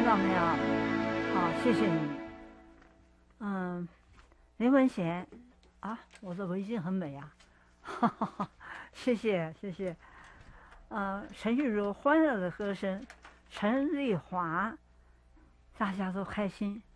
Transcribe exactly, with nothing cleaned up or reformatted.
到没有？好，谢谢你。嗯，林文贤啊，我的围巾很美啊，哈哈哈，谢谢谢谢。呃，陈玉茹欢乐的歌声，陈丽华，大家都开心。